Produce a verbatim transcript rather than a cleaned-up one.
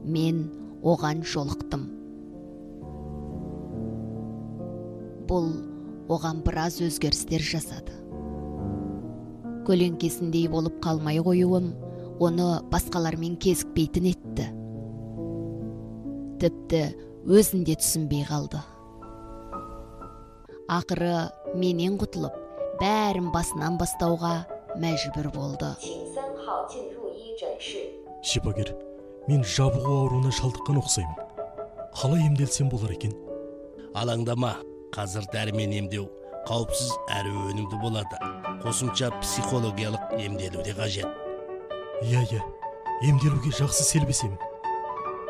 мен оған жолықтым. Бұл оған біраз өзгерістер жасады. Көлеңкесіндей болып қалмай қоюым оны басқалармен кезікпейтін етті. Тіпті өзінде түсінбей қалды. Ақыры менен құтылып, бәрін басынан бастауға мәжбүр болды. Шипагер, мен жабығу ауруына шалдыққан ұқсаймын. Қалай емделсем болар екен? Алаңдама, қазір дәрімен емдеу қауіпсіз әрі өнімді болады. Қосымша психологиялық емделу де қажет. Иә, иә, емделуге жақсы селбесем.